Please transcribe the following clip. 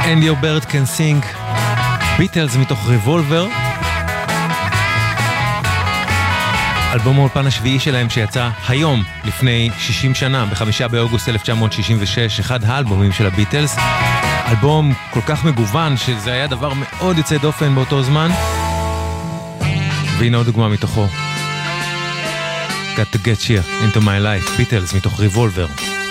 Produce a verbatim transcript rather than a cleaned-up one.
And Your Bird Can Sing, ביטלס מתוך ריבולבר, אלבום האולפן השביעי שלהם שיצא היום לפני שישים שנה, בחמישה באוגוסט אלף תשע מאות שישים ושש, אחד האלבומים של הביטלס, אלבום כל כך מגוון שזה היה דבר מאוד יוצא דופן באותו זמן, והנה עוד דוגמה מתוכו, Got to Get Here Into My Life, ביטלס מתוך ריבולבר.